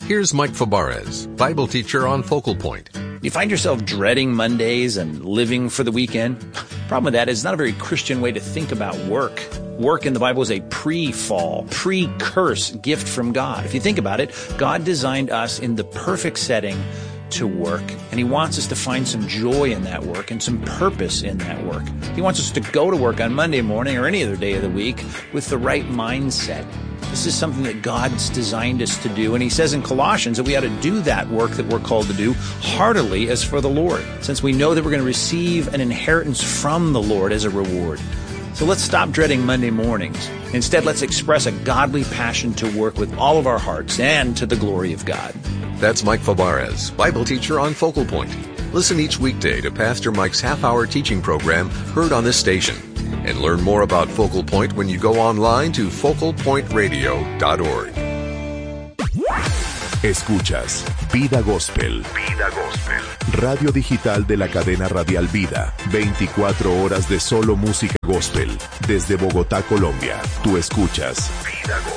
Here's Mike Fabarez, Bible teacher on Focal Point. You find yourself dreading Mondays and living for the weekend? Problem with that is it's not a very Christian way to think about work. Work in the Bible is a pre-fall, pre-curse gift from God. If you think about it, God designed us in the perfect setting to work, and He wants us to find some joy in that work and some purpose in that work. He wants us to go to work on Monday morning or any other day of the week with the right mindset. This is something that God's designed us to do, and He says in Colossians that we ought to do that work that we're called to do heartily as for the Lord, since we know that we're going to receive an inheritance from the Lord as a reward. So let's stop dreading Monday mornings. Instead, let's express a godly passion to work with all of our hearts and to the glory of God. That's Mike Fabarez, Bible teacher on Focal Point. Listen each weekday to Pastor Mike's half-hour teaching program heard on this station. And learn more about Focal Point when you go online to focalpointradio.org. Escuchas Vida Gospel. Vida Gospel. Radio digital de la cadena radial Vida. 24 horas de solo música gospel. Desde Bogotá, Colombia. Tú escuchas Vida Gospel.